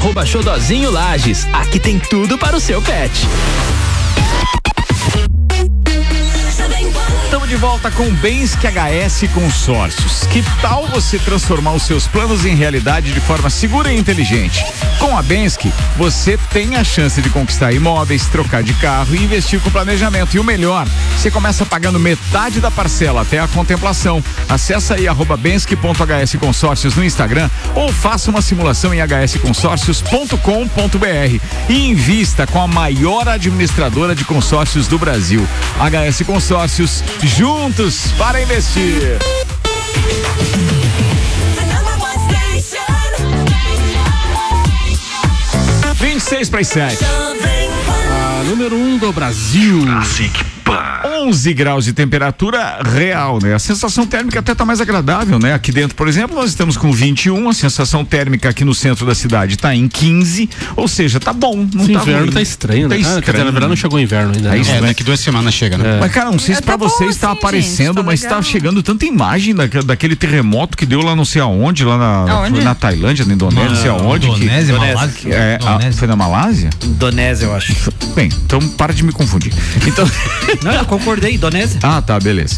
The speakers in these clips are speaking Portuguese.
@Xodozinho Lages. Aqui tem tudo para o seu pet. Estamos de volta com Bensky HS Consórcios. Que tal você transformar os seus planos em realidade de forma segura e inteligente? Com a Bensky, você tem a chance de conquistar imóveis, trocar de carro e investir com planejamento. E o melhor, você começa pagando metade da parcela até a contemplação. Acesse aí @bensky.hsconsórcios no Instagram ou faça uma simulação em hsconsórcios.com.br e invista com a maior administradora de consórcios do Brasil. HS Consórcios, juntos para investir. 6:07. Número 1 do Brasil. 11 graus de temperatura real, né? A sensação térmica até tá mais agradável, né? Aqui dentro, por exemplo, nós estamos com 21, a sensação térmica aqui no centro da cidade tá em 15, ou seja, tá bom, não Esse tá inverno ruim. tá estranho, né? Na verdade não chegou o inverno ainda. Daqui 2 semanas chega, né? Mas, cara, não sei se pra vocês tá aparecendo, gente, mas tá chegando tanta imagem daquele terremoto que deu lá não sei aonde, lá foi na Tailândia, na Indonésia, não sei aonde. Indonésia, Malásia? Foi na Malásia? Indonésia, eu acho. Bem, então para de me confundir. Então... Não, eu concordei, Indonésia. Ah, tá, beleza.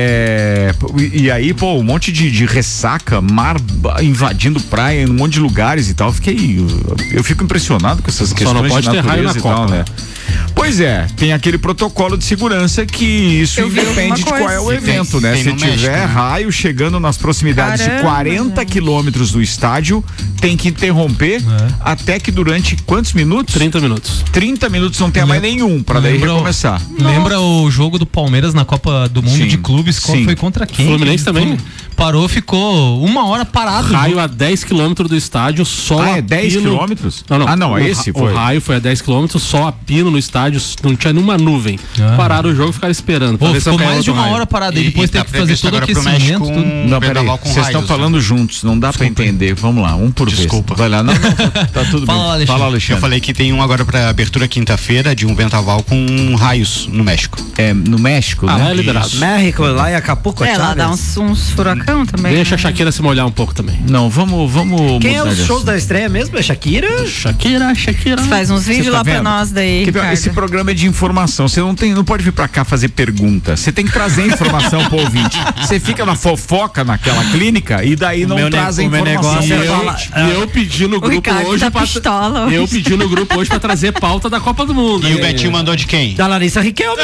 E aí, pô, um monte de ressaca, mar invadindo praia em um monte de lugares e tal. Eu fico impressionado com essas questões. Só não pode de ter raio na natureza e Copa, tal, né? Pois é, tem aquele protocolo de segurança que isso depende de qual é o evento, né? Se tiver raio chegando nas proximidades de 40 quilômetros do estádio, tem que interromper até que durante quantos minutos? 30 minutos. 30 minutos não tenha mais nenhum, pra daí recomeçar. Lembra o jogo do Palmeiras na Copa do Mundo de clubes? Foi contra quem? Fluminense também. Parou, ficou 1 hora parado. Raio a 10 quilômetros do estádio, só é 10 quilômetros? Não, esse foi. O raio foi a 10 quilômetros, só a pino no estádio, não tinha nenhuma nuvem. Pararam o jogo e ficaram esperando. Ficou mais de 1 hora parado e depois teve que fazer todo o aquecimento. Não, peraí, vocês estão falando juntos, não dá pra entender. Vamos lá, um por vez. Desculpa. Vai lá, não, tá tudo bem. Fala, Alexandre. Eu falei que tem um agora pra abertura quinta-feira de um vendaval com raios no México. No México, né? É liberado. México, lá em Acapulco, lá dá uns furacão também. Deixa a Shakira se molhar um pouco também. Não, vamos. Quem é os shows da estreia mesmo? É Shakira? Shakira. Faz uns vídeos lá pra nós daí. Esse programa é de informação. Você não pode vir pra cá fazer pergunta. Você tem que trazer informação pro ouvinte. Você fica na fofoca naquela clínica e daí não traz a informação. E eu pedi no grupo hoje eu pedi no grupo hoje pra trazer pauta da Copa do Mundo. E o Betinho mandou de quem? Da Larissa Riquelme.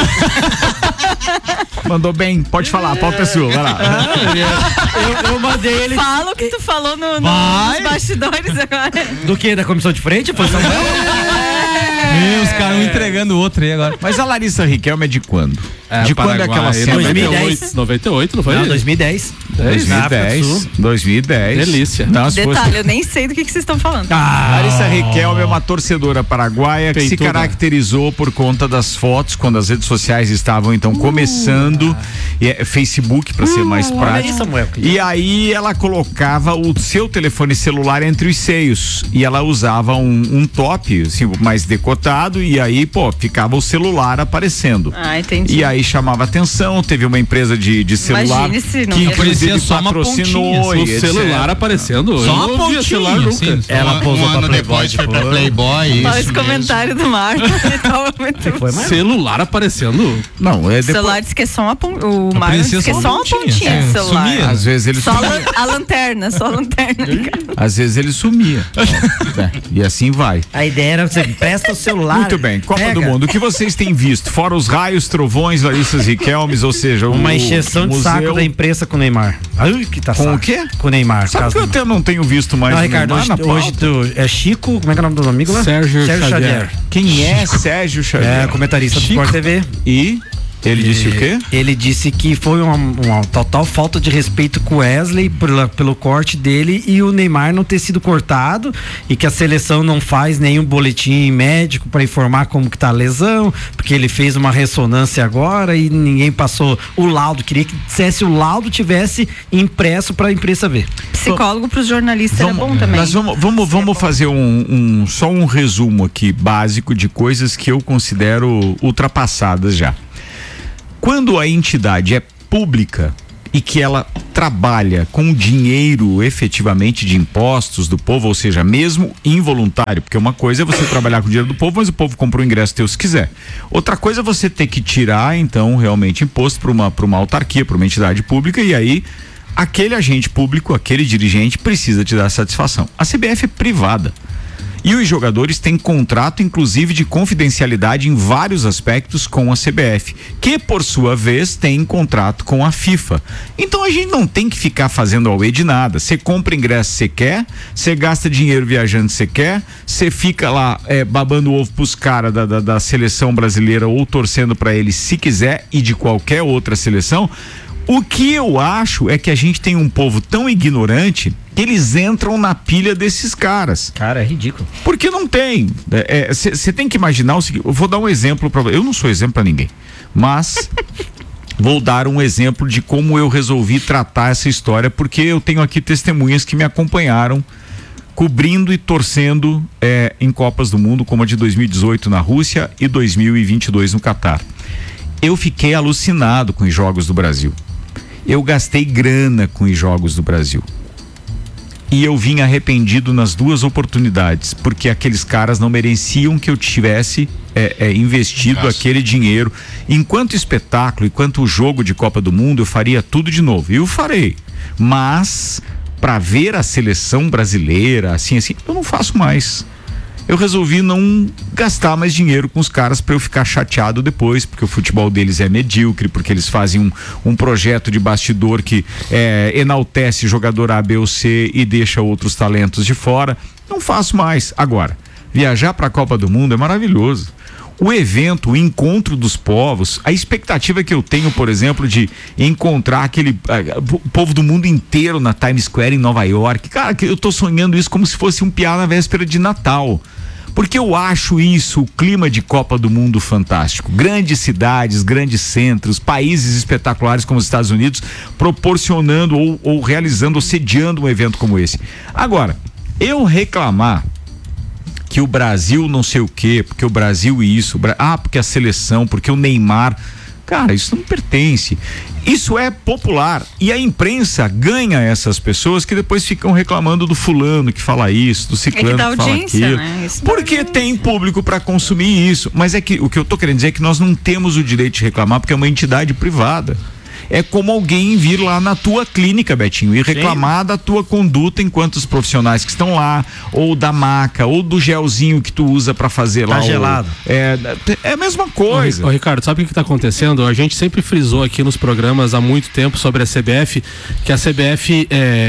Mandou bem, pode falar, a pauta é sua, vai lá. Eu mandei ele. Fala o que tu falou nos bastidores agora. Do que? Da comissão de frente? Foi São Paulo? Os caras um entregando o outro aí agora. Mas a Larissa Riquelme é de quando? De quando é aquela cena? 98, não foi? Não, 2010. 2010. Delícia. Detalhe, eu nem sei do que vocês estão falando. Larissa Riquelme é uma torcedora paraguaia que se caracterizou por conta das fotos, quando as redes sociais estavam então começando, Facebook para ser mais prático. E aí ela colocava o seu telefone celular entre os seios e ela usava um top assim, mais decotado e aí, ficava o celular aparecendo. Entendi. E aí chamava atenção, teve uma empresa de celular que inclusive patrocinou o celular aparecendo. Só uma pontinha, celular nunca. Ela posou pra Playboy, foi pra Playboy. Olha esse comentário do Marco. Celular aparecendo? Não, o celular disse que é só uma pontinha. O Marco disse que é só uma pontinha do celular. Sumia. Às vezes ele sumia. A lanterna, só a lanterna. Às vezes ele sumia. E assim vai. A ideia era você presta o celular. Muito bem, Copa do Mundo. O que vocês têm visto? Fora os raios, trovões, Larissa Riquelmes, ou seja, uma encheção de saco da imprensa com o Neymar. Ai, que tá com saco. O quê? Com o Neymar. Sabe que eu até não tenho visto mais. Não, Ricardo, hoje tu é Chico, como é que é o nome do amigo lá? Sérgio Xavier. Quem é Sérgio Xavier? É, comentarista do Sport TV. E ele disse o quê? Ele disse que foi uma total falta de respeito com o Wesley pelo corte dele e o Neymar não ter sido cortado e que a seleção não faz nenhum boletim médico para informar como que tá a lesão, porque ele fez uma ressonância agora e ninguém passou o laudo. Queria que dissesse o laudo tivesse impresso para a imprensa ver. Psicólogo para os jornalistas é bom também. Mas vamos fazer só um resumo aqui básico de coisas que eu considero ultrapassadas já. Quando a entidade é pública, e que ela trabalha com dinheiro efetivamente de impostos do povo, ou seja, mesmo involuntário, porque uma coisa é você trabalhar com o dinheiro do povo, mas o povo compra o ingresso teu se quiser. Outra coisa é você ter que tirar, então, realmente imposto para uma autarquia, para uma entidade pública, e aí aquele agente público, aquele dirigente precisa te dar satisfação. A CBF é privada. E os jogadores têm contrato, inclusive, de confidencialidade em vários aspectos com a CBF, que, por sua vez, tem contrato com a FIFA. Então a gente não tem que ficar fazendo auê de nada. Você compra ingresso se você quer, você gasta dinheiro viajando se você quer, você fica lá babando o ovo pros caras da seleção brasileira ou torcendo para eles se quiser e de qualquer outra seleção. O que eu acho é que a gente tem um povo tão ignorante que eles entram na pilha desses caras. Cara, é ridículo. Porque não tem. Você tem que imaginar o seguinte, eu vou dar um exemplo para você. Eu não sou exemplo para ninguém, mas vou dar um exemplo de como eu resolvi tratar essa história, porque eu tenho aqui testemunhas que me acompanharam cobrindo e torcendo em Copas do Mundo, como a de 2018 na Rússia e 2022 no Catar. Eu fiquei alucinado com os Jogos do Brasil. Eu gastei grana com os Jogos do Brasil. E eu vim arrependido nas duas oportunidades, porque aqueles caras não mereciam que eu tivesse investido aquele dinheiro. Enquanto espetáculo, enquanto jogo de Copa do Mundo, eu faria tudo de novo. E eu farei. Mas, para ver a seleção brasileira, assim, eu não faço mais. Eu resolvi não gastar mais dinheiro com os caras para eu ficar chateado depois, porque o futebol deles é medíocre, porque eles fazem um projeto de bastidor que enaltece jogador A, B ou C e deixa outros talentos de fora. Não faço mais. Agora, viajar para a Copa do Mundo é maravilhoso. O evento, o encontro dos povos, a expectativa que eu tenho, por exemplo, de encontrar aquele povo do mundo inteiro na Times Square em Nova York, cara, eu tô sonhando isso como se fosse um piá na véspera de Natal. Porque eu acho isso, o clima de Copa do Mundo fantástico. Grandes cidades, grandes centros, países espetaculares como os Estados Unidos, proporcionando ou realizando ou sediando um evento como esse. Agora, eu reclamar que o Brasil não sei o quê, porque o Brasil isso, porque a seleção, porque o Neymar, cara, isso não pertence. Isso é popular e a imprensa ganha essas pessoas que depois ficam reclamando do fulano que fala isso, do ciclano que fala aquilo, né? Porque tem público para consumir isso. Mas é que o que eu tô querendo dizer é que nós não temos o direito de reclamar porque é uma entidade privada. É como alguém vir lá na tua clínica, Betinho, e reclamar da tua conduta enquanto os profissionais que estão lá, ou da maca, ou do gelzinho que tu usa pra fazer lá. Tá gelado. É a mesma coisa. Ô, Ricardo, sabe o que tá acontecendo? A gente sempre frisou aqui nos programas há muito tempo sobre a CBF, que a CBF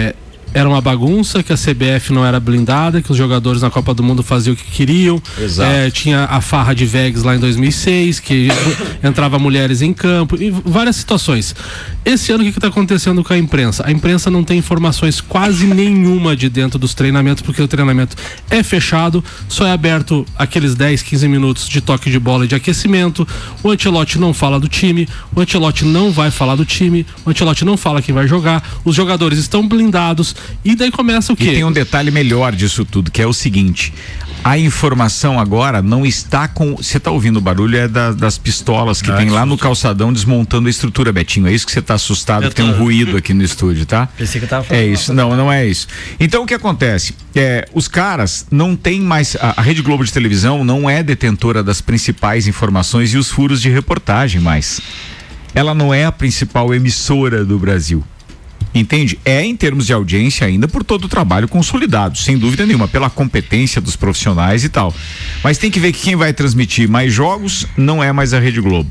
era uma bagunça, que a CBF não era blindada, que os jogadores na Copa do Mundo faziam o que queriam. Tinha a farra de Vegas lá em 2006, que entrava mulheres em campo, e várias situações. Esse ano o que está acontecendo com a imprensa? A imprensa não tem informações quase nenhuma de dentro dos treinamentos, porque o treinamento é fechado, só é aberto aqueles 10, 15 minutos de toque de bola e de aquecimento. O Ancelotti não fala do time, o Ancelotti não vai falar do time, o Ancelotti não fala quem vai jogar, os jogadores estão blindados. E daí começa o quê? E tem um detalhe melhor disso tudo, que é o seguinte: a informação agora não está com... Você tá ouvindo o barulho? É das pistolas que tem lá no calçadão desmontando a estrutura, Betinho. É isso que você tá assustado, que tem um ruído aqui no estúdio, tá? Pensei que eu tava falando. É isso, não é isso. Então o que acontece? Os caras não têm mais... A Rede Globo de televisão não é detentora das principais informações e os furos de reportagem mais. Ela não é a principal emissora do Brasil. Entende? Em termos de audiência ainda por todo o trabalho consolidado, sem dúvida nenhuma, pela competência dos profissionais e tal. Mas tem que ver que quem vai transmitir mais jogos não é mais a Rede Globo.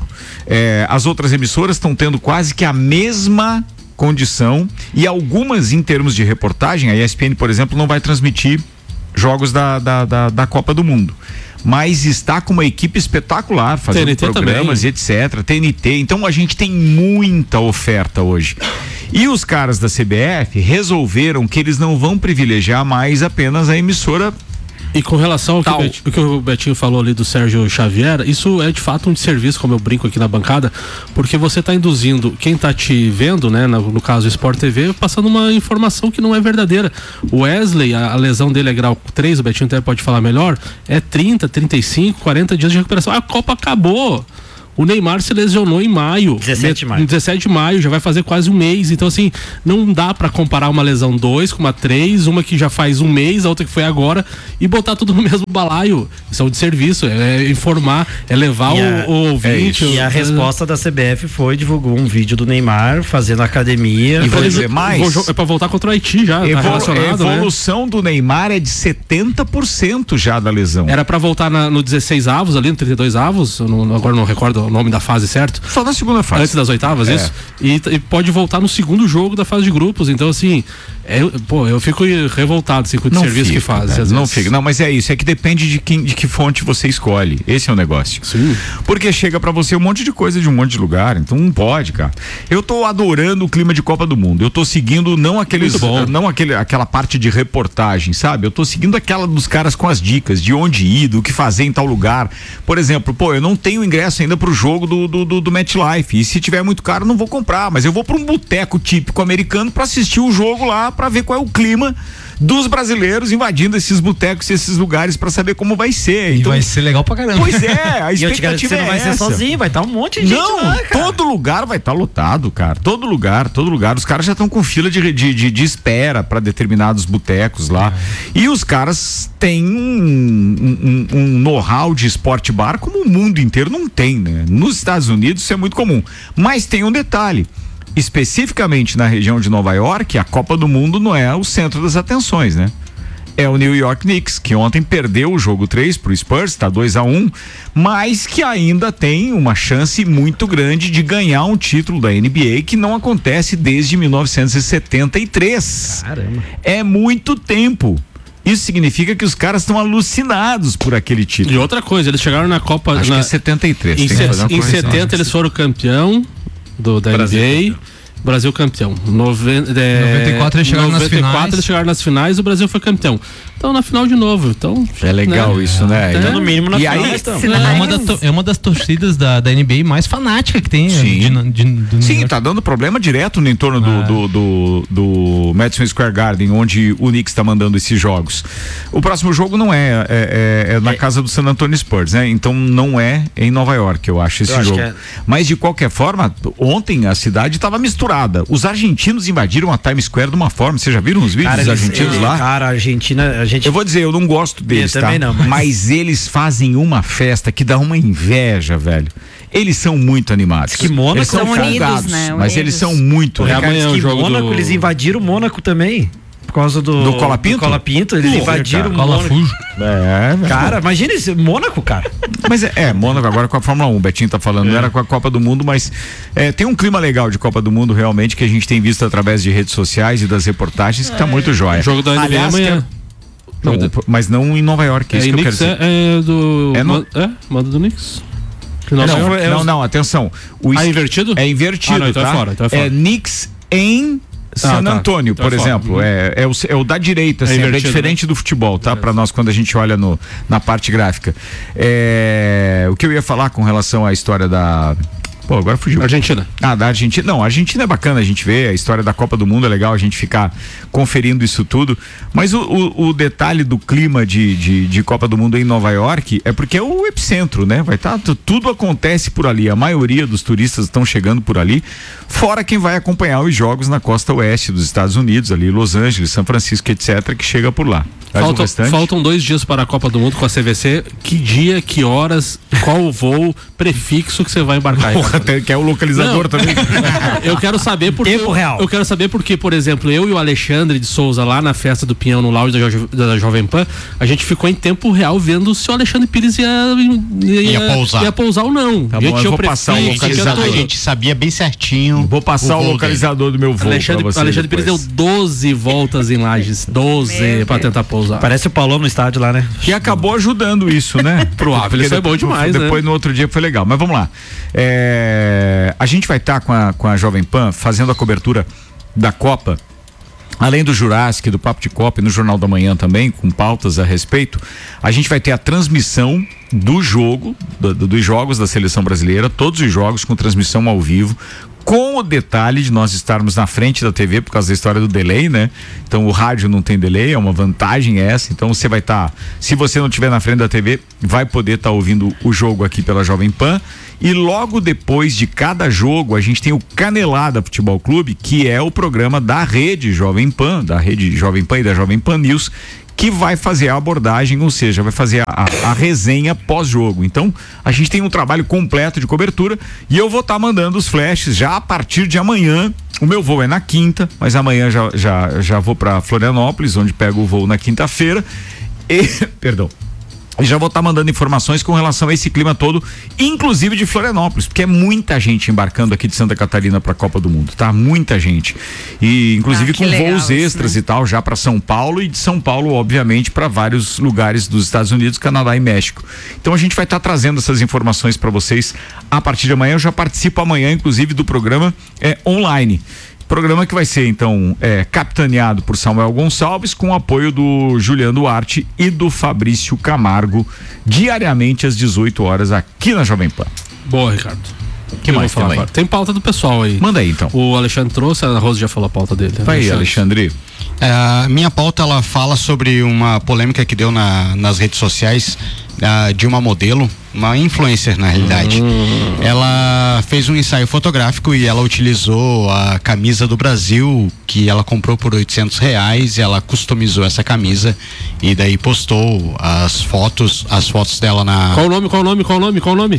As outras emissoras estão tendo quase que a mesma condição e algumas em termos de reportagem. A ESPN, por exemplo, não vai transmitir jogos da Copa do Mundo. Mas está com uma equipe espetacular, fazendo TNT programas também, e etc. TNT, então a gente tem muita oferta hoje. E os caras da CBF resolveram que eles não vão privilegiar mais apenas a emissora. E com relação ao que o Betinho falou ali do Sérgio Xavier, isso é de fato um desserviço, como eu brinco aqui na bancada, porque você está induzindo quem está te vendo, né, no caso o Sport TV, passando uma informação que não é verdadeira. O Wesley, a lesão dele é grau 3, o Betinho até pode falar melhor, é 30, 35, 40 dias de recuperação. A Copa acabou. O Neymar se lesionou em maio. 17 de maio. 17 de maio, já vai fazer quase um mês. Então, assim, não dá pra comparar uma lesão 2 com uma 3, uma que já faz um mês, a outra que foi agora, e botar tudo no mesmo balaio. Isso é um desserviço, é informar, é levar o ouvinte. E a resposta da CBF divulgou um vídeo do Neymar fazendo academia. E vou dizer mais. É pra voltar contra o Haiti já, tá relacionado, a evolução do Neymar é de 70% já da lesão. Era pra voltar no 16 avos ali, no 32 avos, agora não recordo o nome da fase, certo? Só na segunda fase. Antes das oitavas, isso? E pode voltar no segundo jogo da fase de grupos, então assim, eu fico revoltado assim, com o serviço que faz. Não fica, não, mas é isso, é que depende de que fonte você escolhe, esse é o negócio. Sim. Porque chega pra você um monte de coisa de um monte de lugar, então não pode, cara. Eu tô adorando o clima de Copa do Mundo, eu tô seguindo não aquela parte de reportagem, sabe? Eu tô seguindo aquela dos caras com as dicas, de onde ir, do que fazer em tal lugar. Por exemplo, eu não tenho ingresso ainda pro jogo do MetLife, e se tiver muito caro eu não vou comprar, mas eu vou pra um boteco típico americano pra assistir o jogo lá, pra ver qual é o clima dos brasileiros invadindo esses botecos e esses lugares pra saber como vai ser. Então, vai ser legal pra caramba. Pois é, a expectativa não vai ser sozinho, vai estar um monte de gente lá, cara. Todo lugar vai estar lotado, cara. Todo lugar. Os caras já estão com fila de espera pra determinados botecos lá. E os caras têm um know-how de esporte bar como o mundo inteiro não tem, né? Nos Estados Unidos isso é muito comum. Mas tem um detalhe. Especificamente na região de Nova York, a Copa do Mundo não é o centro das atenções, né? É o New York Knicks, que ontem perdeu o jogo 3 pro Spurs, tá 2-1, mas que ainda tem uma chance muito grande de ganhar um título da NBA que não acontece desde 1973. Caramba. É muito tempo. Isso significa que os caras estão alucinados por aquele título. E outra coisa, eles chegaram na Copa... Acho que é 73. Em 70 eles foram campeão da NBA, Brasil campeão. 94 eles chegaram nas finais. Eles chegaram nas finais, o Brasil foi campeão. Então na final de novo. Então, é legal isso, né? Então, no mínimo na final. É uma das torcidas da NBA mais fanática que tem. Sim, tá dando problema direto no entorno do Madison Square Garden, onde o Knicks tá mandando esses jogos. O próximo jogo não é na casa do San Antonio Spurs, né? Então não é em Nova York, eu acho, esse jogo. Mas de qualquer forma, ontem a cidade tava misturada. Os argentinos invadiram a Times Square de uma forma, vocês já viram os vídeos dos argentinos lá? Cara, a Argentina... Eu vou dizer, eu não gosto deles, tá? Também não, mas eles fazem uma festa que dá uma inveja, velho. Eles são muito animados. Que Mônaco eles são unidos, né? Mas eles são muito animados. Mônaco, eles invadiram o Mônaco também. Por causa do Colapinto? Do Colapinto, eles invadiram o Mônaco. Cara, imagina isso, Mônaco, cara. Mas Mônaco agora com a Fórmula 1, o Betinho tá falando, não era com a Copa do Mundo, mas tem um clima legal de Copa do Mundo realmente que a gente tem visto através de redes sociais e das reportagens que tá muito jóia. O jogo da NBA amanhã. Não, mas não em Nova York, isso que eu quero dizer. Manda do Knicks. Não, atenção. Invertido? É invertido, então tá? É fora. É Knicks em San Antônio, então por exemplo. É o da direita, assim, é diferente do futebol, tá? Pra nós, quando a gente olha na parte gráfica. O que eu ia falar com relação à história da... Pô, agora fugiu. Argentina. Da Argentina. Não, a Argentina é bacana a gente ver, a história da Copa do Mundo é legal a gente ficar conferindo isso tudo, mas o detalhe do clima de Copa do Mundo em Nova York é porque é o epicentro, né? Tudo acontece por ali, a maioria dos turistas estão chegando por ali, fora quem vai acompanhar os jogos na costa oeste dos Estados Unidos, ali Los Angeles, São Francisco, etc, que chega por lá. Faltam 2 dias para a Copa do Mundo com a CVC. Que dia, que horas, qual o voo, prefixo que você vai embarcar? Que é o localizador também. Eu quero saber porque. Tempo real. Eu quero saber porque, por exemplo, eu e o Alexandre de Souza lá na festa do Pinhão, no lounge da Jovem Pan, a gente ficou em tempo real vendo se o Alexandre Pires ia pousar ou não. Tá bom, eu vou passar o localizador. A gente sabia bem certinho. Vou passar o localizador do meu voo. Alexandre Pires deu 12 voltas em Lages. 12 para tentar pousar. Parece o Paulão no estádio lá, né? E acabou ajudando isso, né? Provável, isso é bom demais, depois no outro dia foi legal. Mas vamos lá. A gente vai estar com a Jovem Pan fazendo a cobertura da Copa, além do Jurassic, do Papo de Copa e no Jornal da Manhã também, com pautas a respeito. A gente vai ter a transmissão do jogo, dos jogos da Seleção Brasileira, todos os jogos com transmissão ao vivo, com o detalhe de nós estarmos na frente da TV por causa da história do delay, né? Então o rádio não tem delay, é uma vantagem essa. Então você vai estar, se você não estiver na frente da TV, vai poder estar ouvindo o jogo aqui pela Jovem Pan E logo depois de cada jogo, a gente tem o Canelada Futebol Clube, que é o programa da Rede Jovem Pan, da Rede Jovem Pan e da Jovem Pan News, que vai fazer a abordagem, ou seja, vai fazer a resenha pós-jogo. Então, a gente tem um trabalho completo de cobertura e eu vou estar mandando os flashes já a partir de amanhã. O meu voo é na quinta, mas amanhã já vou para Florianópolis, onde pego o voo na quinta-feira. Perdão. E já vou estar mandando informações com relação a esse clima todo, inclusive de Florianópolis, porque é muita gente embarcando aqui de Santa Catarina para a Copa do Mundo, tá? Muita gente. E inclusive com voos extras, né? E tal, já para São Paulo, e de São Paulo, obviamente, para vários lugares dos Estados Unidos, Canadá e México. Então a gente vai estar trazendo essas informações para vocês a partir de amanhã. Eu já participo amanhã, inclusive, do programa online. Programa que vai ser, então, capitaneado por Samuel Gonçalves, com o apoio do Juliano Duarte e do Fabrício Camargo, diariamente às 18 horas aqui na Jovem Pan. Boa, Ricardo. Que mais tem pauta do pessoal aí. Manda aí, então. O Alexandre trouxe, a Rosa já falou a pauta dele. Vai aí, Alexandre. Minha pauta, ela fala sobre uma polêmica que deu nas redes sociais de uma modelo, uma influencer na realidade. Ela fez um ensaio fotográfico e ela utilizou a camisa do Brasil que ela comprou por R$800. Ela customizou essa camisa e daí postou as fotos dela na... Qual o nome?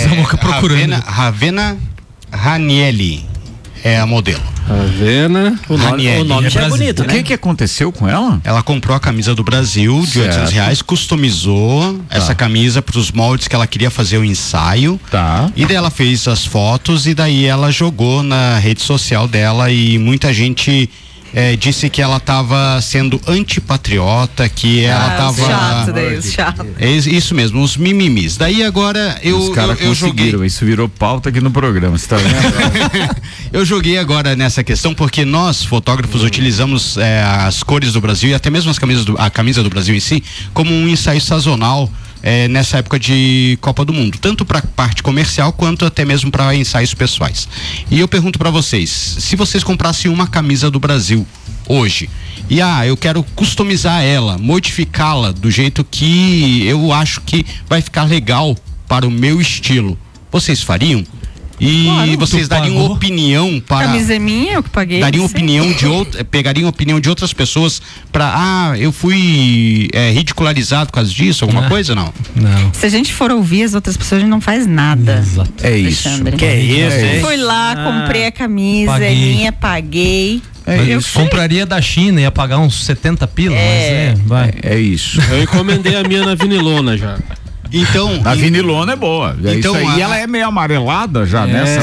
Ravena Ranielli é a modelo. Ravena, o nome já é bonito, né? O que aconteceu com ela? Ela comprou a camisa do Brasil de R$800, customizou essa camisa para os moldes que ela queria fazer o ensaio. Tá. E daí ela fez as fotos e daí ela jogou na rede social dela e muita gente disse que ela estava sendo antipatriota, que ela estava... Chato. Isso mesmo, os mimimis. Daí agora os caras conseguiram, isso virou pauta aqui no programa, você tá vendo? Eu joguei agora nessa questão porque nós, fotógrafos, utilizamos as cores do Brasil e até mesmo a camisa do Brasil em si, como um ensaio sazonal nessa época de Copa do Mundo, tanto para parte comercial quanto até mesmo para ensaios pessoais. E eu pergunto para vocês, se vocês comprassem uma camisa do Brasil hoje e eu quero customizar ela, modificá-la do jeito que eu acho que vai ficar legal para o meu estilo, vocês fariam? E claro, vocês dariam opinião para... Camisa é minha, eu que paguei. Dariam opinião pegariam opinião de outras pessoas para, eu fui ridicularizado por causa disso, alguma coisa, não? Não. Se a gente for ouvir as outras pessoas, a gente não faz nada. Exato. É isso. Que é isso? Fui lá, comprei a camisa, é minha, paguei. Compraria da China, ia pagar uns 70 pila, mas é isso. Eu encomendei a minha na vinilona já. Então, a vinilona é boa. Então, isso aí, ela é meio amarelada já nessa.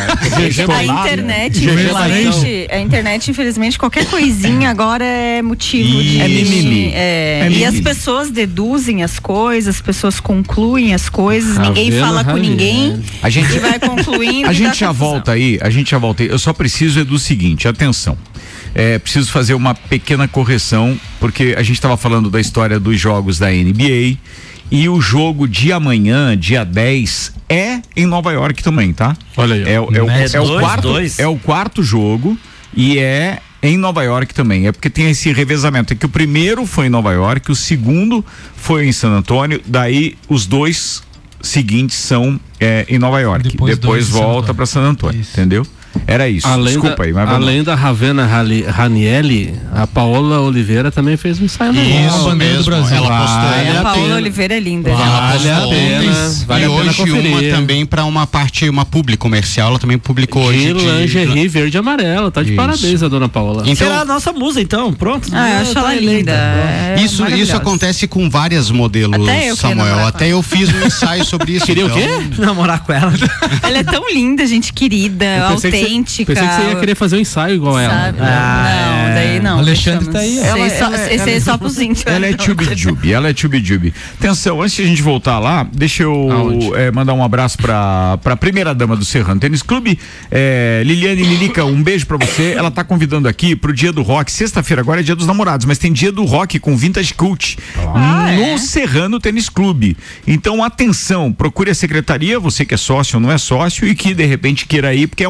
A internet, infelizmente, qualquer coisinha agora é motivo de. É mimimi. E as pessoas deduzem as coisas, as pessoas concluem as coisas, ninguém fala com ninguém. A gente vai concluindo. A gente já volta aí. Eu só preciso do seguinte, atenção. Preciso fazer uma pequena correção, porque a gente estava falando da história dos jogos da NBA. E o jogo de amanhã, dia 10, é em Nova York também, tá? Olha aí. É o quarto jogo e é em Nova York também. É porque tem esse revezamento. É que o primeiro foi em Nova York, o segundo foi em San Antônio, daí os dois seguintes são em Nova York. Depois volta para San Antônio, entendeu? Era isso. Desculpa aí, mas além da Ravena Ranielli, a Paola Oliveira também fez um ensaio isso mesmo, do Brasil. Ela postou. A Paola Oliveira é linda. Vale a pena hoje conferir. Uma também para uma publi comercial, ela também publicou hoje. De lingerie verde e amarela, tá de parabéns a dona Paola. Então, será a nossa musa então, pronto. Eu acho ela linda. Isso acontece com várias modelos, Samuel. Até eu fiz um ensaio sobre isso. Queria o quê? Namorar com ela. Ela é tão linda, gente querida, autêntica. Pensei que você ia querer fazer um ensaio igual ela. Não, daí não. O Alexandre tá aí. Esse aí é só pros íntimos. Ela é tchubi-jubi. Atenção, antes de a gente voltar lá, deixa eu mandar um abraço pra primeira dama do Serrano Tênis Clube, Liliane Lilica, um beijo pra você. Ela tá convidando aqui pro dia do rock. Sexta-feira agora é dia dos namorados, mas tem dia do rock com Vintage Cult no Serrano Tênis Clube. Então, atenção, procure a secretaria, você que é sócio ou não é sócio e que de repente queira ir, porque é uma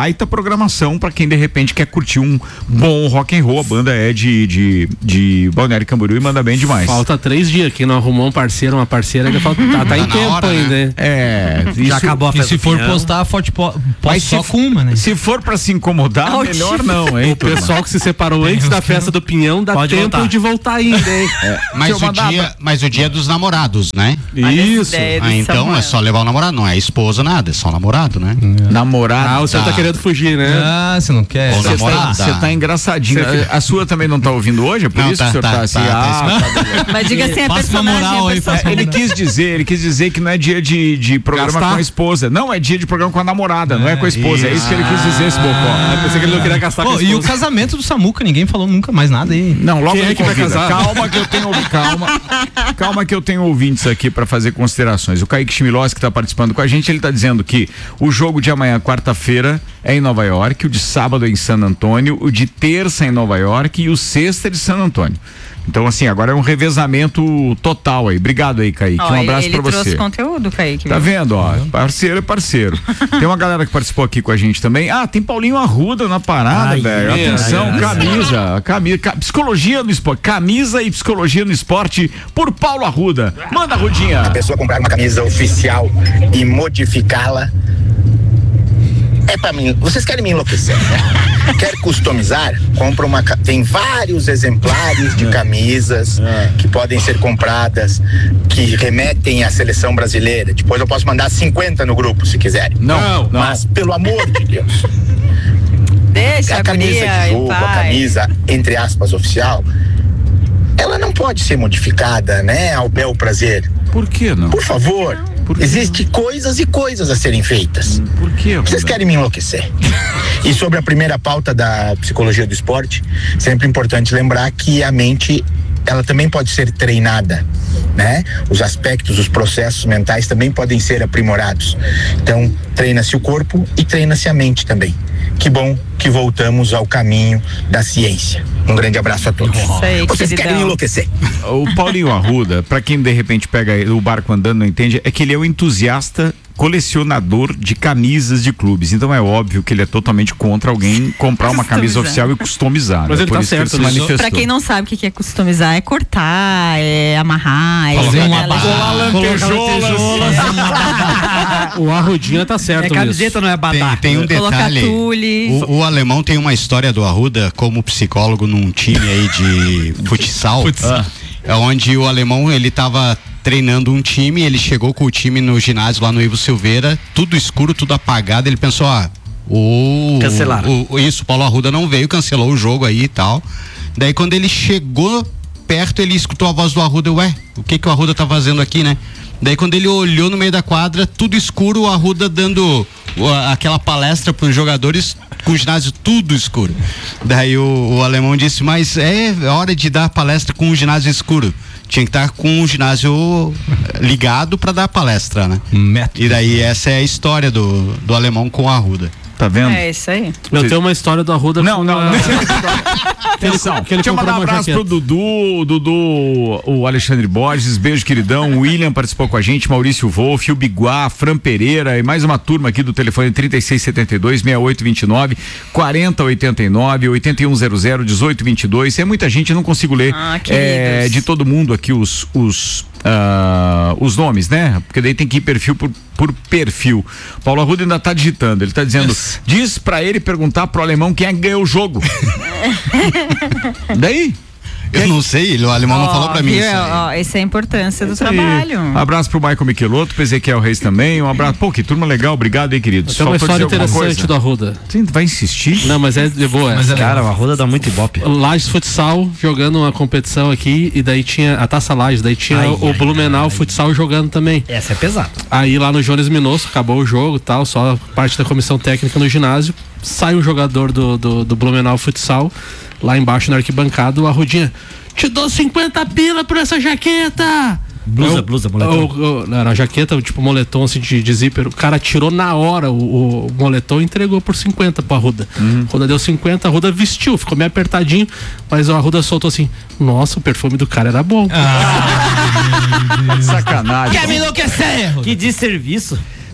baita programação pra quem de repente quer curtir um bom rock and roll. A banda é de Balneário Camboriú e manda bem demais. Falta 3 dias, quem não arrumou um parceiro, uma parceira, ainda falta, tá em tempo hora, ainda, né? Já acabou a festa. E se for postar a foto só com uma, né? Se for pra se incomodar, melhor não, hein? O pessoal que se separou antes da festa do Pinhão dá Pode tempo voltar. de voltar ainda, hein? Mas o dia é dos namorados, né? Isso. Então é só levar o namorado, não é esposa, nada, é só namorado, né? Namorado. O senhor tá querendo fugir, né? Ah, você não quer? Ou namorada. Você tá engraçadinho. A sua também não tá ouvindo hoje? É por Não, isso que o senhor tá assim. Mas diga assim, a Passa uma personagem. moral aí, passa uma Ele quis dizer que não é dia de programa Gastar? com a esposa. Não, é dia de programa com a namorada, não é com a esposa. É isso que ele quis dizer, esse bocó. Eu pensei que ele não queria gastar com a Pô, e o esposa. casamento do Samuca, ninguém falou nunca mais nada aí. Não, logo Quem é me que vai convida. casar? Calma que eu tenho ouvintes aqui para fazer considerações. O Kaique Chmielowski, que está participando com a gente, ele está dizendo que o jogo de amanhã, quarta-feira, é em Nova York, o de sábado é em San Antônio, o de terça é em Nova York e o sexta é de San Antônio. Então, assim, agora é um revezamento total aí. Obrigado aí, Kaique. Um abraço pra você. Ele trouxe conteúdo, Kaique. Tá vendo, ó? Parceiro é parceiro. Tem uma galera que participou aqui com a gente também. Ah, tem Paulinho Arruda na parada, velho. Atenção, camisa. Psicologia no esporte. Camisa e psicologia no esporte por Paulo Arruda. Manda, Arrudinha. A pessoa comprar uma camisa oficial e modificá-la é pra mim. Vocês querem me enlouquecer, né? Quer customizar? Compra uma. Tem vários exemplares de camisas que podem ser compradas, que remetem à seleção brasileira. Depois eu posso mandar 50 no grupo, se quiserem. Não. Mas, pelo amor de Deus, Deixa a camisa de jogo, a camisa, entre aspas, oficial, ela não pode ser modificada, né? Ao bel prazer. Por que não? Por favor. Existem coisas e coisas a serem feitas. Por quê? Vocês querem me enlouquecer. E sobre a primeira pauta da psicologia do esporte, sempre importante lembrar que a mente, ela também pode ser treinada, né? Os aspectos, os processos mentais também podem ser aprimorados. Então, treina-se o corpo e treina-se a mente também. Que bom que voltamos ao caminho da ciência. Um grande abraço a todos. Vocês querem me enlouquecer. O Paulinho Arruda, pra quem de repente pega o barco andando não entende, é que ele é um entusiasta colecionador de camisas de clubes. Então é óbvio que ele é totalmente contra alguém comprar uma camisa oficial e customizar. Mas né? ele Por tá isso que certo, ele se né? manifestou. Pra quem não sabe o que é customizar, é cortar, é amarrar, Fazer é uma O Arrudinha tá certo nisso. Camiseta, não é badá. Tem um colocar detalhe. tule. O alemão tem uma história do Arruda como psicólogo num time aí de futsal. Onde o alemão, ele tava treinando um time, ele chegou com o time no ginásio lá no Ivo Silveira, tudo escuro, tudo apagado, ele pensou, cancelaram. O Paulo Arruda não veio, cancelou o jogo aí e tal. Daí quando ele chegou perto, ele escutou a voz do Arruda, o que o Arruda tá fazendo aqui, né? Daí quando ele olhou no meio da quadra, tudo escuro, o Arruda dando aquela palestra pros jogadores com o ginásio tudo escuro. Daí o alemão disse, mas é hora de dar palestra com o ginásio escuro. Tinha que estar com o ginásio ligado para dar palestra, né? E daí essa é a história do alemão com o Arruda. Tá vendo? É isso aí. Eu tenho uma história do Arruda. Não. Atenção. que ele Deixa eu mandar um comprou uma abraço jaqueta. pro Dudu, o Alexandre Borges, beijo queridão, o William participou com a gente, Maurício Wolff, o Biguá, Fran Pereira e mais uma turma aqui do telefone 3672-6829, 4089, 8100-1822, é muita gente, eu não consigo ler de todo mundo aqui os nomes, né? Porque daí tem que ir perfil por perfil. Paulo Arruda ainda tá digitando, ele tá dizendo, diz pra ele perguntar pro alemão quem é que ganhou o jogo. Daí? Eu não sei, o alemão não falou pra mim isso aí. Essa é a importância do Isso aí. trabalho. Abraço pro Michael Michelotto, pro Ezequiel Reis também, um abraço. Pô, que turma legal, obrigado aí, queridos. Tem uma Faltou história dizer alguma interessante do Arruda. Você vai insistir? Não, mas é boa. Cara, o Arruda dá muito ibope. Lages Futsal jogando uma competição aqui e daí tinha a Taça Lages, daí tinha o Blumenau Futsal jogando também. Essa é pesada. Aí lá no Jones Minosso, acabou o jogo e tal, só parte da comissão técnica no ginásio, sai um jogador do Blumenau Futsal, lá embaixo na arquibancada, o Arrudinha, te dou 50 pila por essa jaqueta! Blusa, moletom. Era a jaqueta, tipo moletom assim de zíper. O cara tirou na hora o moletom e entregou por 50 pro Arruda. Arruda deu 50, a Arruda vestiu, ficou meio apertadinho, mas o Arruda soltou assim: nossa, o perfume do cara era bom. Sacanagem. Quer me enlouquecer? Que desserviço.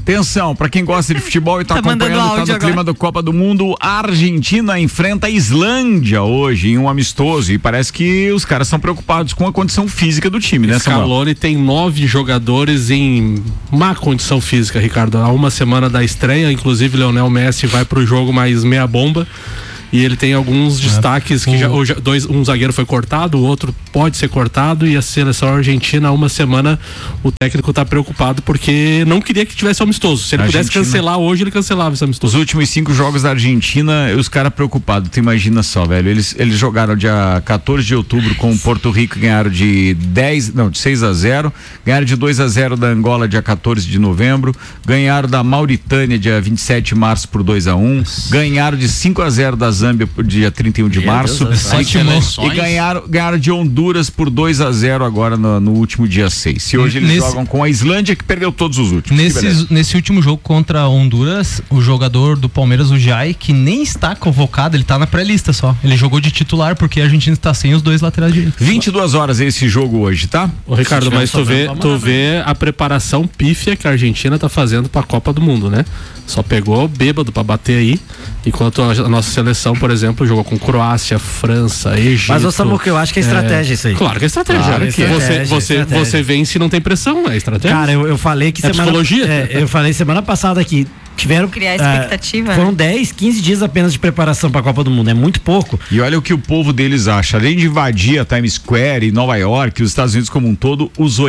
Atenção, pra quem gosta de futebol e tá acompanhando, tá no clima do Copa do Mundo, a Argentina enfrenta a Islândia hoje em um amistoso e parece que os caras são preocupados com a condição física do time, né, Samuel? Scaloni tem 9 jogadores em má condição física, Ricardo. Há uma semana da estreia, inclusive Lionel Messi vai pro jogo mais meia bomba. E ele tem alguns destaques que um zagueiro foi cortado, o outro pode ser cortado, e a seleção argentina, há uma semana, o técnico tá preocupado porque não queria que tivesse amistoso. Se ele pudesse cancelar hoje, ele cancelava esse amistoso. Os últimos 5 jogos da Argentina, os caras preocupados, tu imagina só, velho. Eles jogaram dia 14 de outubro com o Porto Rico, ganharam de 6-0, ganharam de 2-0 da Angola dia 14 de novembro, ganharam da Mauritânia dia 27 de março por 2-1, ganharam de 5-0 da Zâmbia dia 31 de março e ganharam de Honduras por 2-0 agora no último dia 6. E hoje eles jogam com a Islândia, que perdeu todos os últimos. Nesse último jogo contra Honduras, o jogador do Palmeiras, o Jai, que nem está convocado, ele tá na pré-lista só. Ele jogou de titular porque a Argentina está sem os 2 laterais direitos. 22 horas esse jogo hoje, tá? Ô, Ricardo, mas tu vê a preparação pífia que a Argentina tá fazendo pra Copa do Mundo, né? Só pegou bêbado pra bater aí, enquanto a nossa seleção, por exemplo, jogou com Croácia, França, Egito. Mas, ô Samuca, eu acho que é estratégia isso aí. Claro que é estratégia. Você vence e não tem pressão, é estratégia. Cara, eu falei que eu falei semana passada que tiveram criar expectativa. Foram 10, 15 dias apenas de preparação para a Copa do Mundo, é muito pouco. E olha o que o povo deles acha, além de invadir a Times Square e Nova York, os Estados Unidos como um todo, os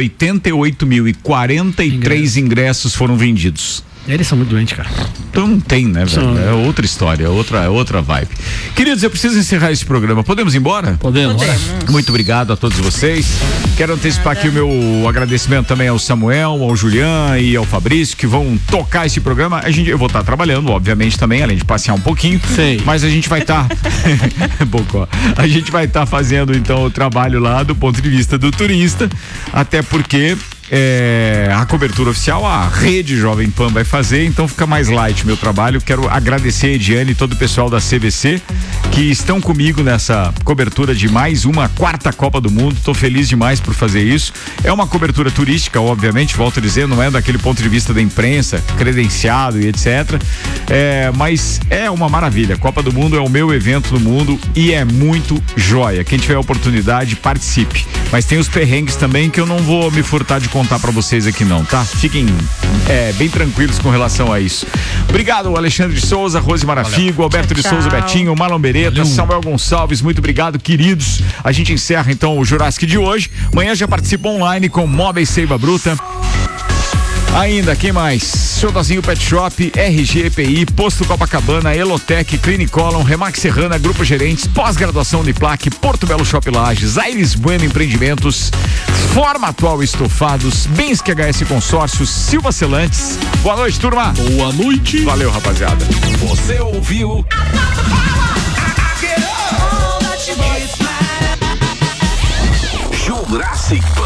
88.043 ingressos foram vendidos. Eles são muito doentes, cara. Então não tem, né, velho? É outra história, é outra vibe. Queridos, eu preciso encerrar esse programa. Podemos ir embora? Podemos. Muito obrigado a todos vocês. Quero antecipar aqui o meu agradecimento também ao Samuel, ao Julian e ao Fabrício, que vão tocar esse programa. Eu vou estar trabalhando, obviamente, também, além de passear um pouquinho. Sei. Mas a gente vai estar a gente vai estar fazendo então o trabalho lá do ponto de vista do turista, até porque a cobertura oficial a Rede Jovem Pan vai fazer, então fica mais light meu trabalho. Quero agradecer a Ediane e todo o pessoal da CBC que estão comigo nessa cobertura de mais uma 4ª Copa do Mundo. Tô feliz demais por fazer isso. É uma cobertura turística, obviamente, volto a dizer, não é daquele ponto de vista da imprensa, credenciado e etc. Mas é uma maravilha. Copa do Mundo é o meu evento no mundo e é muito joia. Quem tiver a oportunidade, participe. Mas tem os perrengues também que eu não vou me furtar de contar pra vocês aqui não, tá? Fiquem bem tranquilos com relação a isso. Obrigado, Alexandre de Souza, Rose Marafigo, Alberto de Souza, Betinho, Marlon Beretta, Samuel Gonçalves, muito obrigado, queridos. A gente encerra então o Jurassic de hoje. Amanhã já participa online com Móveis Seiva Bruta. Ainda, quem mais? Xodozinho Pet Shop, RG EPI, Posto Copacabana, Elotec, Clinicolon, Remax Serrana, Grupo Gerentes, Pós-Graduação Uniplac, Porto Belo Shop Lages, Aires Bueno Empreendimentos, Forma Atual Estofados, Bensky HS Consórcios, Silva Celantes. Boa noite, turma. Boa noite. Valeu, rapaziada. Você ouviu Jurassic Pan.